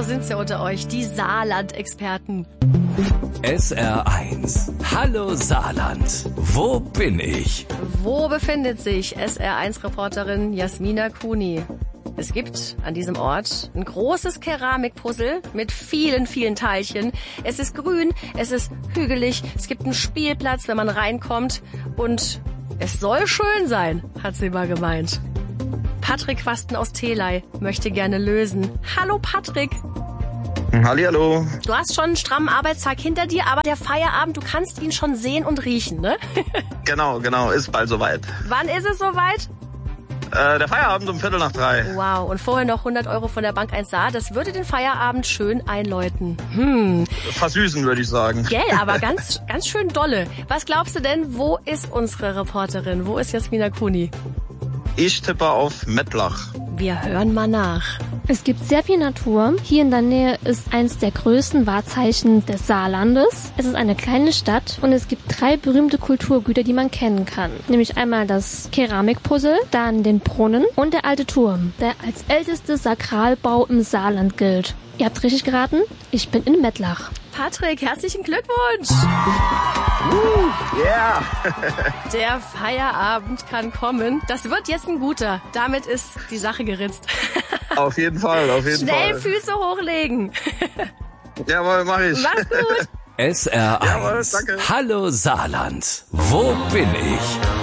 so sind sie unter euch, die Saarland-Experten. SR1. Hallo Saarland. Wo bin ich? Wo befindet sich SR1-Reporterin Jasmina Kuni? Es gibt an diesem Ort ein großes Keramikpuzzle mit vielen, vielen Teilchen. Es ist grün, es ist hügelig, es gibt einen Spielplatz, wenn man reinkommt. Und es soll schön sein, hat sie mal gemeint. Patrick Quasten aus Theley möchte gerne lösen. Hallo Patrick. Hallihallo. Du hast schon einen strammen Arbeitstag hinter dir, aber der Feierabend, du kannst ihn schon sehen und riechen, ne? Genau, ist bald soweit. Wann ist es soweit? Der Feierabend um 2:45. Wow, und vorher noch 100 Euro von der Bank 1 Saar, das würde den Feierabend schön einläuten. Versüßen, würde ich sagen. Gell, aber ganz schön dolle. Was glaubst du denn, wo ist unsere Reporterin? Wo ist Jasmina Kuni? Ich tippe auf Mettlach. Wir hören mal nach. Es gibt sehr viel Natur. Hier in der Nähe ist eins der größten Wahrzeichen des Saarlandes. Es ist eine kleine Stadt und es gibt 3 berühmte Kulturgüter, die man kennen kann. Nämlich einmal das Keramikpuzzle, dann den Brunnen und der alte Turm, der als ältester Sakralbau im Saarland gilt. Ihr habt richtig geraten, ich bin in Mettlach. Patrick, herzlichen Glückwunsch! Yeah! Der Feierabend kann kommen. Das wird jetzt ein guter. Damit ist die Sache geritzt. Auf jeden Fall. Schnell Füße hochlegen. Jawohl, mach ich. Mach's gut. SR1. Jawohl, danke. Hallo Saarland. Wo bin ich?